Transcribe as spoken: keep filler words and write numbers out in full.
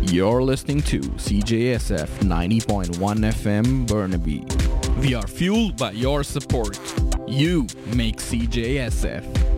You're listening to C J S F ninety point one F M Burnaby. We are fueled by your support. You make C J S F.